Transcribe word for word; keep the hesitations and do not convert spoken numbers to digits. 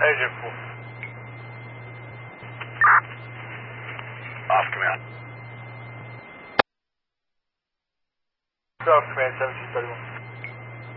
Agent four. Off command. South command, seventeen thirty-one.